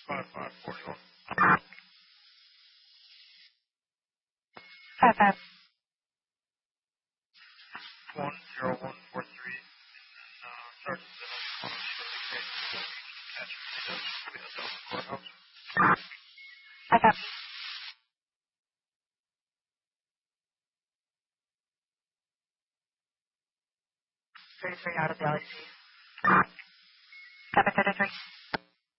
5541. 55. 10143. Sergeant Simmons, catch between the Delta Courthouse. 55. 33 out of the LAC. 733.